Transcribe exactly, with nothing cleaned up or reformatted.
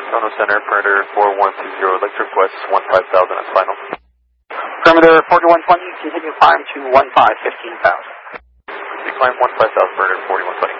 Toronto Center, perimeter four one two zero, electric west one five thousand, that's final. Perimeter forty-one twenty, continue climb to one five fifteen thousand. You climb one five thousand, perimeter forty-one twenty.